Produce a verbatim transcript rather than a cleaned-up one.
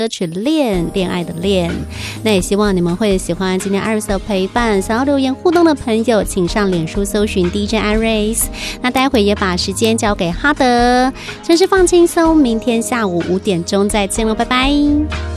歌曲恋恋爱的恋。那也希望你们会喜欢今天 Iris 的陪伴，想要留言互动的朋友请上脸书搜寻 D J Iris。 那待会也把时间交给哈德，真是放轻松，明天下午五点钟再见了，拜拜。